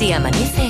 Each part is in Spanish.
Si amanece,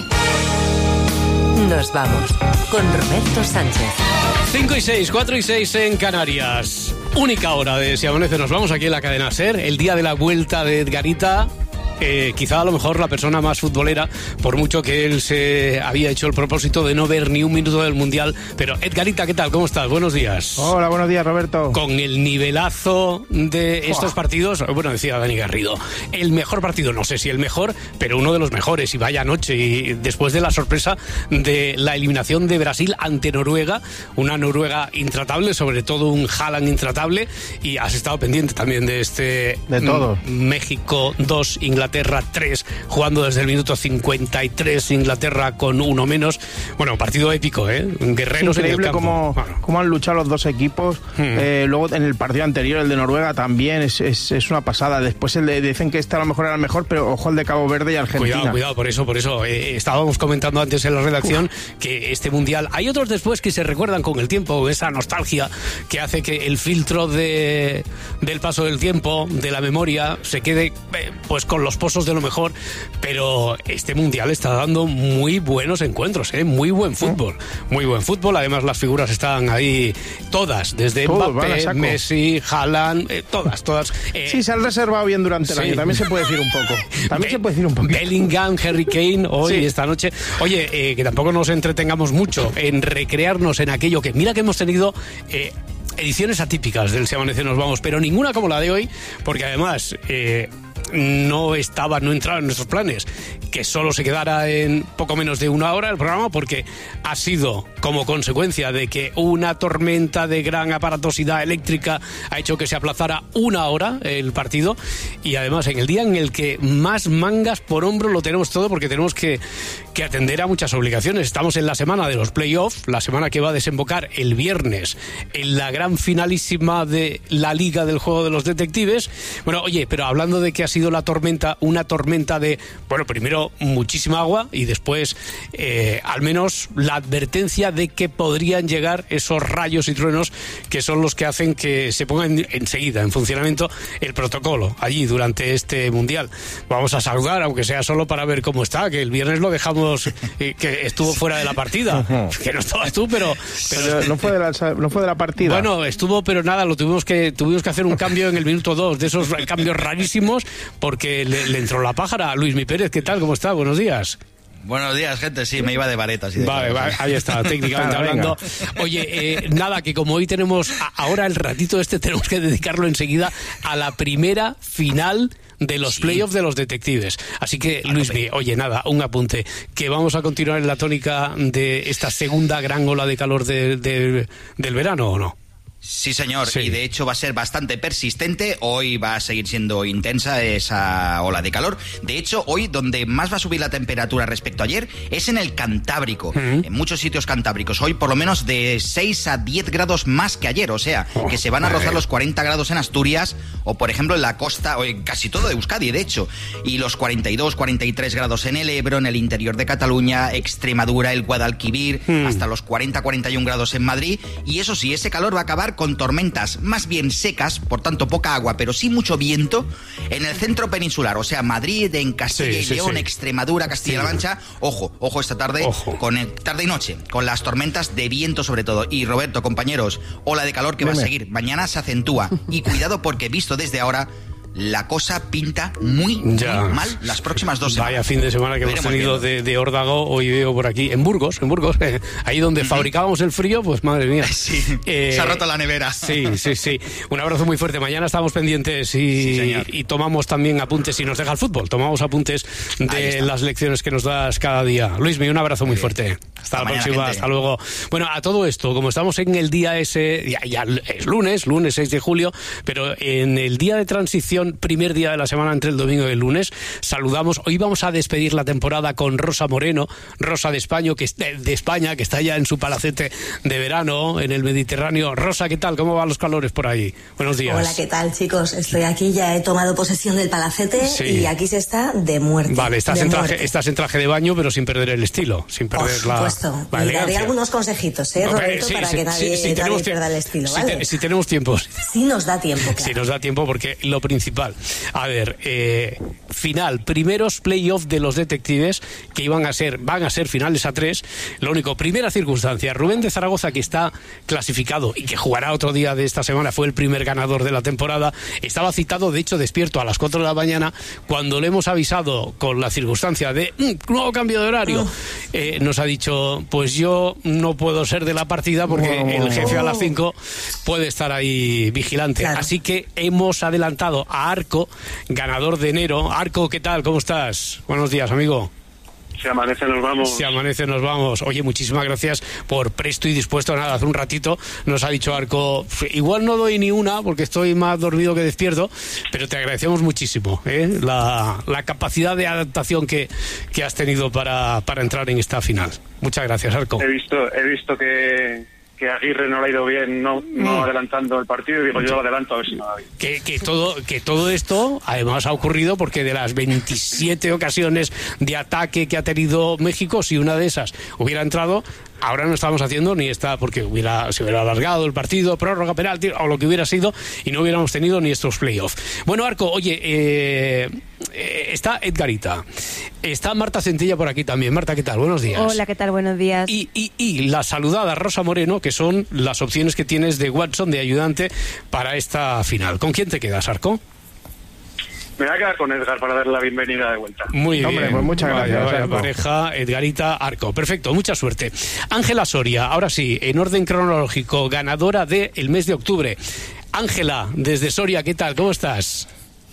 nos vamos con Roberto Sánchez. 5 y 6, 4 y 6 en Canarias. Única hora de Si amanece, nos vamos aquí en la cadena SER. El día de la vuelta de Edgarita. Quizá a lo mejor la persona más futbolera, por mucho que él se había hecho el propósito de no ver ni un minuto del Mundial. Pero Edgarita, ¿qué tal? ¿Cómo estás? Buenos días. Hola, buenos días, Roberto. Con el nivelazo de estos partidos, bueno, decía Dani Garrido, el mejor partido, no sé si el mejor, pero uno de los mejores, y vaya noche, y después de la sorpresa de la eliminación de Brasil ante Noruega, una Noruega intratable, sobre todo un Haaland intratable, y has estado pendiente también de este... De todo. México 2, Inglaterra 3, jugando desde el minuto 53, Inglaterra con uno menos. Bueno, partido épico, guerreros en el campo. Increíble cómo han luchado los dos equipos. Luego en el partido anterior, el de Noruega, también es una pasada. Después dicen que este a lo mejor era el mejor, pero ojo al de Cabo Verde y Argentina. Cuidado, por eso. Estábamos comentando antes en la redacción que este Mundial, hay otros después que se recuerdan con el tiempo, esa nostalgia que hace que el filtro del paso del tiempo, de la memoria, se quede pues con los pozos de lo mejor, pero este Mundial está dando muy buenos encuentros, muy buen fútbol, además las figuras están ahí todas, desde Mbappé, Messi, Haaland, todas. Sí, se han reservado bien durante el año, también se puede decir un poco. Bellingham, Harry Kane, hoy, esta noche. Oye, que tampoco nos entretengamos mucho en recrearnos en aquello que, mira que hemos tenido... ediciones atípicas del Si amanece nos vamos, pero ninguna como la de hoy, porque además no entraba en nuestros planes que solo se quedara en poco menos de una hora el programa, porque ha sido como consecuencia de que una tormenta de gran aparatosidad eléctrica ha hecho que se aplazara una hora el partido, y además en el día en el que más mangas por hombro lo tenemos todo, porque tenemos que atender a muchas obligaciones. Estamos en la semana de los playoffs, la semana que va a desembocar el viernes en la gran finalísima de la Liga del Juego de los Detectives. Bueno, oye, pero hablando de que ha sido la tormenta, una tormenta de, bueno, primero muchísima agua y después al menos la advertencia de que podrían llegar esos rayos y truenos que son los que hacen que se ponga enseguida en funcionamiento el protocolo allí durante este Mundial. Vamos a saludar, aunque sea solo para ver cómo está, que el viernes lo dejamos que estuvo fuera de la partida, que no estabas tú, pero no fue de la partida. Bueno, estuvo, pero nada, tuvimos que hacer un cambio en el minuto 2, de esos cambios rarísimos, porque le entró la pájara. Luismi Pérez, ¿qué tal? ¿Cómo está? Buenos días. Buenos días, gente. Sí, me iba de varetas. Vale, ahí está, técnicamente hablando. Oye, nada, que como hoy tenemos, ahora el ratito tenemos que dedicarlo enseguida a la primera final de los playoffs de los detectives. Así que, Luismi, oye, nada, un apunte, que vamos a continuar en la tónica de esta segunda gran ola de calor del verano, ¿o no? Sí, señor, sí. Y de hecho va a ser bastante persistente. Hoy va a seguir siendo intensa esa ola de calor. De hecho, hoy donde más va a subir la temperatura respecto a ayer es en el Cantábrico. En muchos sitios cantábricos. Hoy por lo menos de 6 a 10 grados más que ayer. O sea, que se van a rozar los 40 grados en Asturias o, por ejemplo, en la costa, o en casi todo de Euskadi, de hecho. Y los 42, 43 grados en el Ebro, en el interior de Cataluña, Extremadura, el Guadalquivir, hasta los 40, 41 grados en Madrid. Y eso sí, ese calor va a acabar con tormentas más bien secas, por tanto poca agua, pero sí mucho viento en el centro peninsular, o sea, Madrid, en Castilla y León, Extremadura, Castilla-La Mancha. Ojo esta tarde, tarde y noche, con las tormentas de viento sobre todo. Y Roberto, compañeros, ola de calor que va a seguir. Mañana se acentúa. Y cuidado porque visto desde ahora, la cosa pinta muy mal las próximas 2 semanas. Vaya fin de semana que hemos tenido de órdago. Hoy veo por aquí, en Burgos, ahí donde fabricábamos el frío, pues madre mía. Sí, se ha roto la nevera. Sí. Un abrazo muy fuerte. Mañana estamos pendientes y tomamos también apuntes, si nos deja el fútbol, tomamos apuntes de las lecciones que nos das cada día. Luismi, un abrazo muy fuerte. Hasta la próxima, gente. Hasta luego. Bueno, a todo esto, como estamos en el día ese, ya es lunes 6 de julio, pero en el día de transición, primer día de la semana entre el domingo y el lunes, saludamos, hoy vamos a despedir la temporada con Rosa Moreno, Rosa de España, que está ya en su palacete de verano en el Mediterráneo. Rosa, ¿qué tal? ¿Cómo van los calores por ahí? Buenos días. Hola, ¿qué tal, chicos? Estoy aquí, ya he tomado posesión del palacete y aquí se está de muerte. Vale, estás en traje de baño, pero sin perder el estilo, sin perder por supuesto. Y daré algunos consejitos, Roberto, para que nadie pierda el estilo, ¿vale? Si tenemos tiempo. Sí nos da tiempo, claro. Sí nos da tiempo, porque lo principal principal. A ver, final, primeros playoffs de los detectives que van a ser finales a 3. Lo único, primera circunstancia, Rubén de Zaragoza, que está clasificado y que jugará otro día de esta semana, fue el primer ganador de la temporada, estaba citado, de hecho despierto a las 4 de la mañana, cuando le hemos avisado con la circunstancia de nuevo cambio de horario, nos ha dicho, pues yo no puedo ser de la partida porque el jefe a las 5 puede estar ahí vigilante. Claro. Así que hemos adelantado a Arco, ganador de enero. Arco, ¿qué tal? ¿Cómo estás? Buenos días, amigo. Si amanece nos vamos. Si amanece nos vamos. Oye, muchísimas gracias por presto y dispuesto. Nada, hace un ratito nos ha dicho Arco, igual no doy ni una porque estoy más dormido que despierto, pero te agradecemos muchísimo la capacidad de adaptación que has tenido para entrar en esta final. Muchas gracias, Arco. He visto que Aguirre no le ha ido bien no adelantando el partido y digo, yo lo adelanto a ver si no va bien. Que todo esto además ha ocurrido porque de las 27 ocasiones de ataque que ha tenido México, si una de esas hubiera entrado, ahora no estamos haciendo ni esta, porque se hubiera alargado el partido, prórroga, penalti o lo que hubiera sido, y no hubiéramos tenido ni estos playoffs. Bueno, Arco, oye, está Edgarita, está Marta Centella por aquí también. Marta, ¿qué tal? Buenos días. Hola, ¿qué tal? Buenos días. Y la saludada Rosa Moreno, que son las opciones que tienes de Watson, de ayudante, para esta final. ¿Con quién te quedas, Arco? Me voy a quedar con Edgar para darle la bienvenida de vuelta. Muy bien. Hombre, pues muchas gracias. Vaya pareja, Edgarita, Arco. Perfecto, mucha suerte. Ángela Soria, ahora sí, en orden cronológico, ganadora del mes de octubre. Ángela, desde Soria, ¿qué tal? ¿Cómo estás?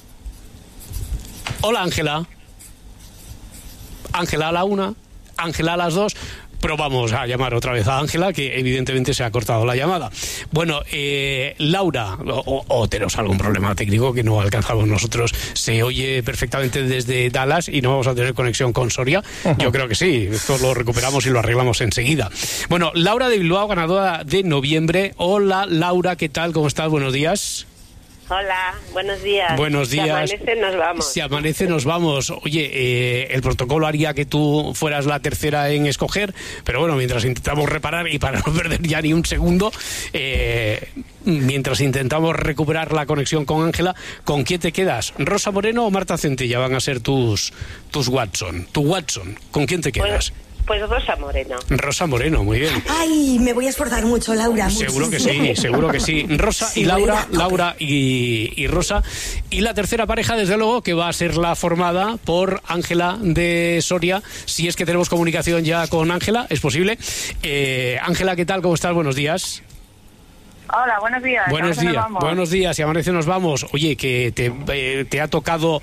Hola, Ángela. Ángela a la 1, Ángela a las 2. Pero vamos a llamar otra vez a Ángela, que evidentemente se ha cortado la llamada. Bueno, Laura, o tenemos algún problema técnico que no alcanzamos nosotros. Se oye perfectamente desde Dallas y no vamos a tener conexión con Soria. Yo creo que sí, esto lo recuperamos y lo arreglamos enseguida. Bueno, Laura de Bilbao, ganadora de noviembre. Hola, Laura, ¿qué tal? ¿Cómo estás? Buenos días. Hola, buenos días. Buenos días. Si amanece, nos vamos. Si amanece, nos vamos. Oye, el protocolo haría que tú fueras la tercera en escoger, pero bueno, mientras intentamos reparar y para no perder ya ni un segundo, mientras intentamos recuperar la conexión con Ángela, ¿con quién te quedas? ¿Rosa Moreno o Marta Centella van a ser tus Watson? Tu Watson, ¿con quién te quedas? Pues Rosa Moreno. Rosa Moreno, muy bien. Ay, me voy a esforzar mucho, Laura. Seguro que sí, seguro que sí. Rosa y Laura, Laura y Rosa. Y la tercera pareja, desde luego, que va a ser la formada por Ángela de Soria. Si es que tenemos comunicación ya con Ángela, es posible. Ángela, ¿qué tal? ¿Cómo estás? Buenos días. Hola, buenos días. Buenos días, y amanece nos vamos. Oye, que te ha tocado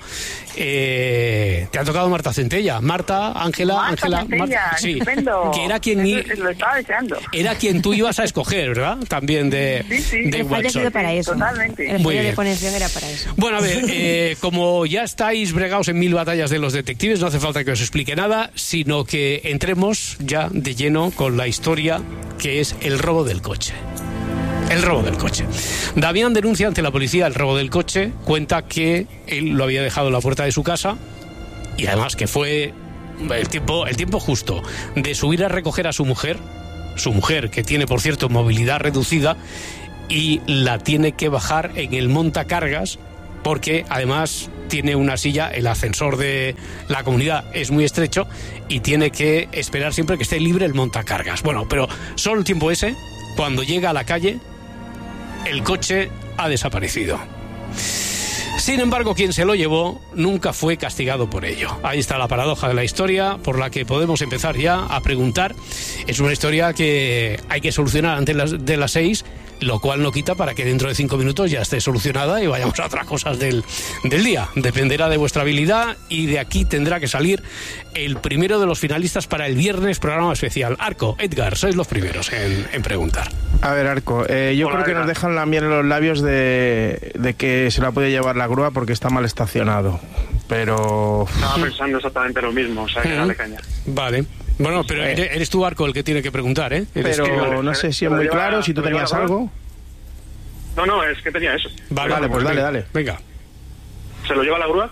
Marta Centella. Marta, Ángela, sí, estupendo. Que era quien lo estaba deseando. Era quien tú ibas a escoger, ¿verdad? También de Watson. Para eso. Totalmente. El fallo de conexión era para eso. Bueno, a ver, como ya estáis bregados en 1000 batallas de los detectives, no hace falta que os explique nada, sino que entremos ya de lleno con la historia, que es el robo del coche. El robo del coche. Damián denuncia ante la policía el robo del coche, cuenta que él lo había dejado en la puerta de su casa y además que fue el tiempo justo de subir a recoger a su mujer que tiene, por cierto, movilidad reducida, y la tiene que bajar en el montacargas porque además tiene una silla, el ascensor de la comunidad es muy estrecho y tiene que esperar siempre que esté libre el montacargas. Bueno, pero solo el tiempo ese, cuando llega a la calle, el coche ha desaparecido. Sin embargo, quien se lo llevó nunca fue castigado por ello. Ahí está la paradoja de la historia, por la que podemos empezar ya a preguntar. Es una historia que hay que solucionar antes de las 6, lo cual no quita para que dentro de 5 minutos ya esté solucionada y vayamos a otras cosas del día. Dependerá de vuestra habilidad y de aquí tendrá que salir el primero de los finalistas para el viernes programa especial. Arco, Edgar, sois los primeros en preguntar. A ver, Arco, yo creo que nos dejan la miel en los labios de que se la puede llevar la grúa porque está mal estacionado, pero... Estaba pensando exactamente lo mismo, o sea, que dale caña. Vale. Bueno, pero eres tú, Arco, el que tiene que preguntar, ¿eh? Pero no sé si es muy claro, si tú tenías algo. No, es que tenía eso. Vale, pues dale. Venga. ¿Se lo lleva la grúa?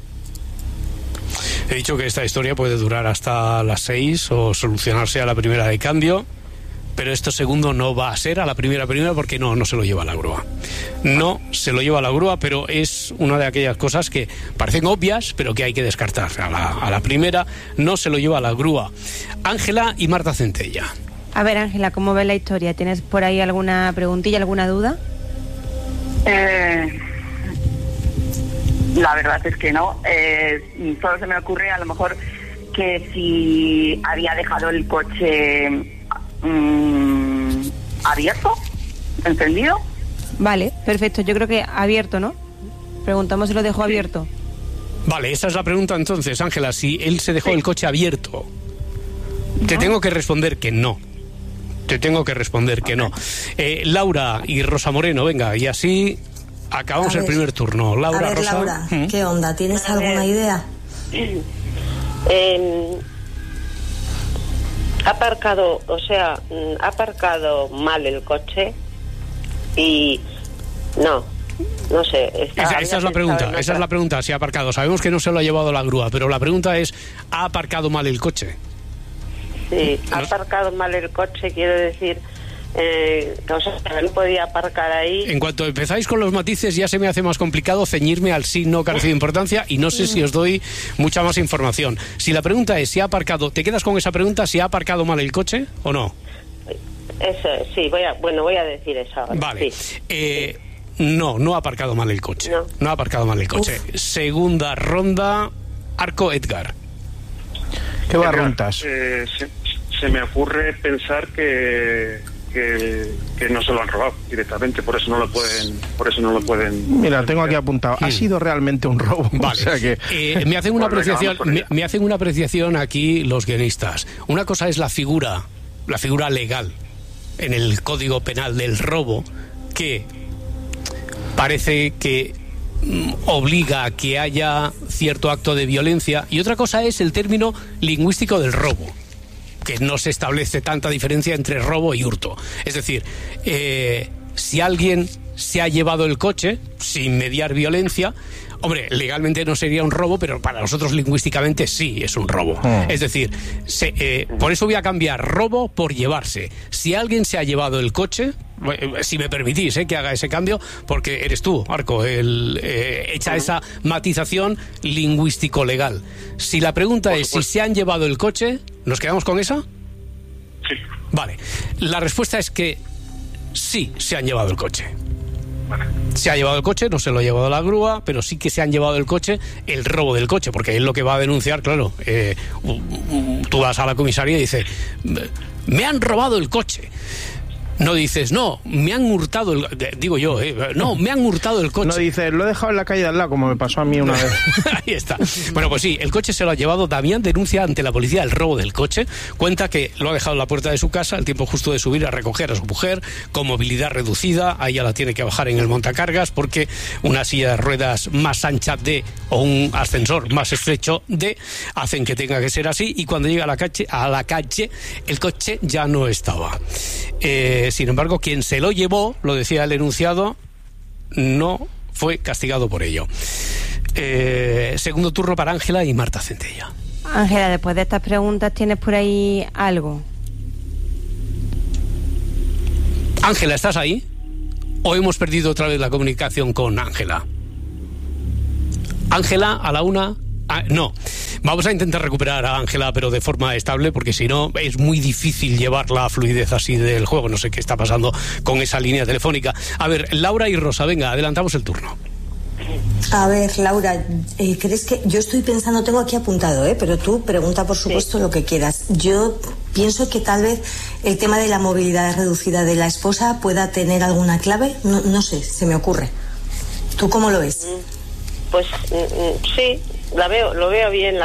He dicho que esta historia puede durar hasta las 6 o solucionarse a la primera de cambio, pero esto segundo no va a ser a la primera porque no se lo lleva la grúa. No se lo lleva la grúa, pero es es una de aquellas cosas que parecen obvias, pero que hay que descartar. A la primera no se lo lleva a la grúa. Ángela y Marta Centella. A ver, Ángela, ¿cómo ves la historia? ¿Tienes por ahí alguna preguntilla, alguna duda? La verdad es que no. Solo se me ocurre a lo mejor que si había dejado el coche abierto, ¿entendido? Vale, perfecto. Yo creo que abierto, ¿no? Preguntamos si lo dejó abierto. Vale, esa es la pregunta entonces, Ángela. Si él se dejó el coche abierto, te tengo que responder que no. Te tengo que responder que no. Laura y Rosa Moreno, venga, y así acabamos el primer turno. Laura, Rosa. Laura, ¿qué onda? ¿Tienes alguna idea? Ha aparcado mal el coche y no sé. Esa es la pregunta, si ha aparcado. Sabemos que no se lo ha llevado la grúa, pero la pregunta es, ¿ha aparcado mal el coche? Sí, ha aparcado mal el coche, quiero decir, que no podía aparcar ahí. En cuanto empezáis con los matices, ya se me hace más complicado ceñirme al sí, no carece de importancia, y no sé si os doy mucha más información. Si la pregunta es si ha aparcado, ¿te quedas con esa pregunta, si ha aparcado mal el coche o no? Eso, sí, voy a decir eso ahora. Vale. Sí. No ha aparcado mal el coche. No ha aparcado mal el coche. Segunda ronda, Arco Edgar. ¿Qué barruntas? Se me ocurre pensar que no se lo han robado directamente, por eso no lo pueden. Mira, tengo aquí apuntado. Ha sido realmente un robo. Vale. O sea que... me hacen una apreciación. Me hacen una apreciación aquí los guionistas. Una cosa es la figura legal en el Código Penal del robo, que parece que obliga a que haya cierto acto de violencia, y otra cosa es el término lingüístico del robo, que no se establece tanta diferencia entre robo y hurto. Es decir, si alguien se ha llevado el coche sin mediar violencia, hombre, legalmente no sería un robo, pero para nosotros lingüísticamente sí es un robo. Es decir, por eso voy a cambiar robo por llevarse. Si alguien se ha llevado el coche, si me permitís que haga ese cambio, porque eres tú, Arco, echa esa matización lingüístico-legal. Si la pregunta es si se han llevado el coche, ¿nos quedamos con esa? Sí. Vale. La respuesta es que sí se han llevado el coche. Vale. Se ha llevado el coche, no se lo ha llevado la grúa, pero sí que se han llevado el coche, el robo del coche, porque es lo que va a denunciar, claro. Tú vas a la comisaría y dices, me han robado el coche. No dices, no, me han hurtado me han hurtado el coche. No dices, lo he dejado en la calle de al lado, como me pasó a mí una vez. Ahí está. Bueno, pues sí, el coche se lo ha llevado. Damián denuncia ante la policía el robo del coche. Cuenta que lo ha dejado en la puerta de su casa, el tiempo justo de subir a recoger a su mujer, con movilidad reducida. A ella la tiene que bajar en el montacargas porque una silla de ruedas más ancha o un ascensor más estrecho hacen que tenga que ser así. Y cuando llega a la calle, el coche ya no estaba. Sin embargo, quien se lo llevó, lo decía el enunciado, no fue castigado por ello. Segundo turno para Ángela y Marta Centella. Ángela, después de estas preguntas, ¿tienes por ahí algo? Ángela, ¿estás ahí? ¿O hemos perdido otra vez la comunicación con Ángela? Ángela, a la una... no, vamos a intentar recuperar a Ángela, pero de forma estable, porque si no es muy difícil llevar la fluidez así del juego. No sé qué está pasando con esa línea telefónica. A ver, Laura y Rosa, venga, adelantamos el turno. A ver, Laura, ¿crees que...? Yo estoy pensando, tengo aquí apuntado, pero tú pregunta, por supuesto, lo que quieras. Yo pienso que tal vez el tema de la movilidad reducida de la esposa pueda tener alguna clave. No sé, se me ocurre. ¿Tú cómo lo ves? Pues sí, lo veo bien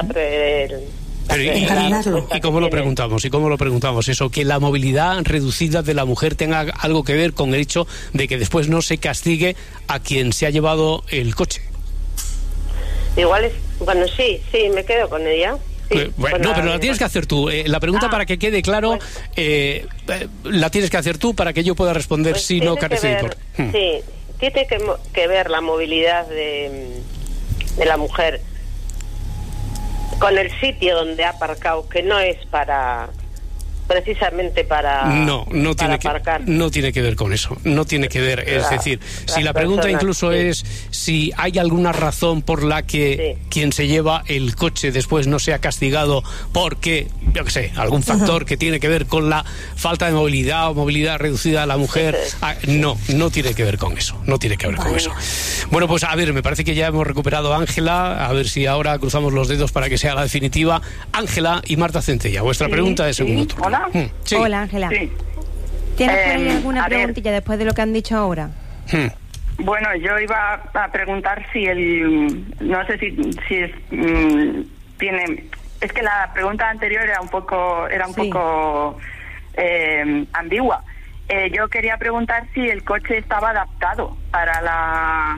¿Y cómo lo preguntamos? Eso, que la movilidad reducida de la mujer tenga algo que ver con el hecho de que después no se castigue a quien se ha llevado el coche. Igual es... Bueno, sí, me quedo con ella. Sí, no, pero la tienes que hacer tú. La pregunta, para que quede claro, la tienes que hacer tú para que yo pueda responder si no carece de por... Sí, tiene que ver la movilidad de la mujer con el sitio donde ha aparcado, que no es para precisamente para aparcar. No tiene que ver con eso. No tiene que ver. Es decir, si la pregunta incluso es si hay alguna razón por la que quien se lleva el coche después no sea castigado porque, yo qué sé, algún factor que tiene que ver con la falta de movilidad o movilidad reducida a la mujer, no tiene que ver con eso. No tiene que ver con eso. Bueno, pues a ver, me parece que ya hemos recuperado a Ángela. A ver si ahora cruzamos los dedos para que sea la definitiva. Ángela y Marta Centella, vuestra pregunta de segundo turno. Hola. Sí. Hola, Ángela. Sí. ¿Tienes por ahí alguna preguntilla después de lo que han dicho ahora? Bueno, yo iba a preguntar si no sé si es, tiene, es que la pregunta anterior era un poco ambigua. Yo quería preguntar si el coche estaba adaptado para la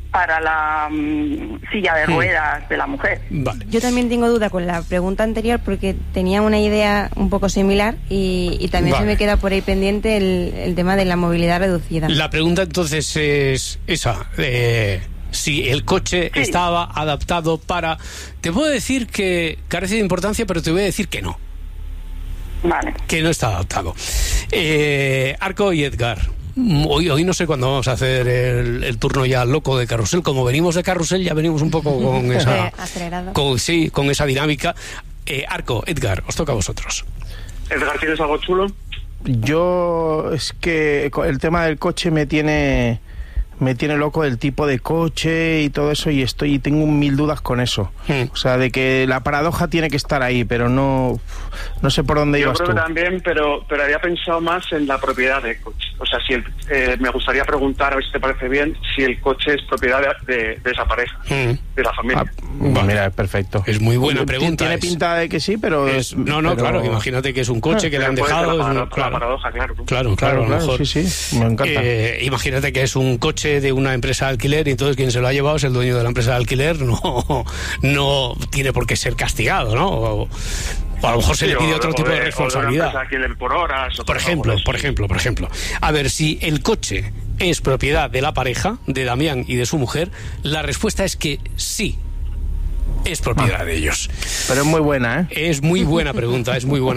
silla de ruedas de la mujer. Vale. Yo también tengo duda con la pregunta anterior porque tenía una idea un poco similar y también se me queda por ahí pendiente el tema de la movilidad reducida. La pregunta entonces es esa, si el coche estaba adaptado para... Te puedo decir que carece de importancia, pero te voy a decir que no. Vale. Que no está adaptado. Arco y Edgar. Hoy no sé cuándo vamos a hacer el turno ya loco de carrusel. Como venimos de carrusel, ya venimos un poco con esa... acelerado. Con esa dinámica. Arco, Edgar, os toca a vosotros. Edgar, ¿tienes algo chulo? Yo, es que el tema del coche me tiene loco, el tipo de coche y todo eso, y tengo mil dudas con eso. O sea, de que la paradoja tiene que estar ahí, pero no sé por dónde ibas tú. Yo creo que también, pero había pensado más en la propiedad del coche. O sea, si me gustaría preguntar, a ver si te parece bien, si el coche es propiedad de esa pareja, de la familia. Mira, es perfecto. Es muy buena pregunta. Tiene pinta de que sí, pero... claro, imagínate que es un coche que le han dejado... La paradoja, claro. Claro, a lo mejor. Sí, me encanta. Imagínate que es un coche de una empresa de alquiler y entonces quien se lo ha llevado es el dueño de la empresa de alquiler, no tiene por qué ser castigado, ¿no? O a lo mejor se le pide otro tipo de responsabilidad. Por horas, por ejemplo. A ver, si el coche es propiedad de la pareja, de Damián y de su mujer, la respuesta es que sí. Es propiedad de ellos. Pero es muy buena, ¿eh? Es muy buena pregunta.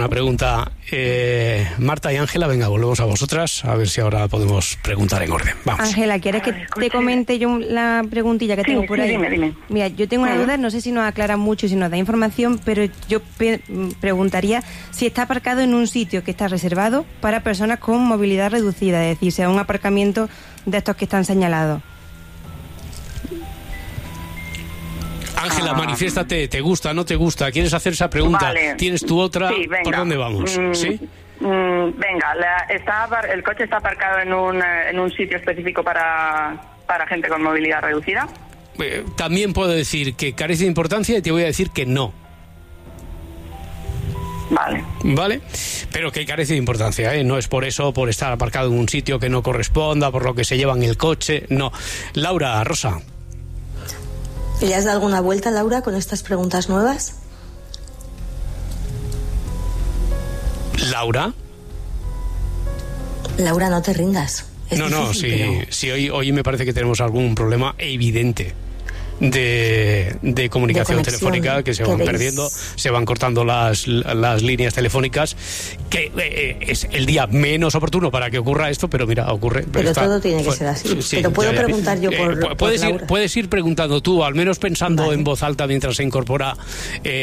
Marta y Ángela, venga, volvemos a vosotras, a ver si ahora podemos preguntar en orden. Vamos. Ángela, ¿quieres que te comente yo la preguntilla que tengo por ahí? Dime. Mira, yo tengo una duda, no sé si nos aclara mucho y si nos da información, pero yo preguntaría si está aparcado en un sitio que está reservado para personas con movilidad reducida, es decir, sea un aparcamiento de estos que están señalados. Ángela, manifiéstate, ¿te gusta, no te gusta? ¿Quieres hacer esa pregunta? Vale. ¿Tienes tu otra? Sí, venga. ¿Por dónde vamos? ¿Sí? Venga, el coche está aparcado en un sitio específico para gente con movilidad reducida. También puedo decir que carece de importancia y te voy a decir que no. Vale, pero que carece de importancia, ¿eh? No es por eso, por estar aparcado en un sitio que no corresponda, por lo que se llevan el coche, no. Laura, Rosa. ¿Le has dado alguna vuelta, Laura, con estas preguntas nuevas? ¿Laura? Laura, no te rindas. Sí, hoy me parece que tenemos algún problema evidente de comunicación telefónica, que se van perdiendo, se van cortando las líneas telefónicas, que es el día menos oportuno para que ocurra esto, pero mira, ocurre. Pero todo tiene que ser así. Sí, pero puedo preguntar yo por Laura. Puedes ir preguntando tú, al menos pensando en voz alta mientras se incorpora